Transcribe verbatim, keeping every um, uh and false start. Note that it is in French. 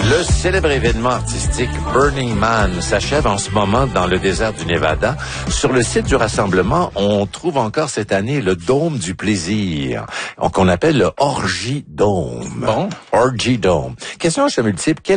Le célèbre événement artistique Burning Man s'achève en ce moment dans le désert du Nevada. Sur le site du rassemblement, on trouve encore cette année le Dôme du plaisir, qu'on appelle le Orgy Dome. Bon. Orgy Dome. Question à ce multiple. Quel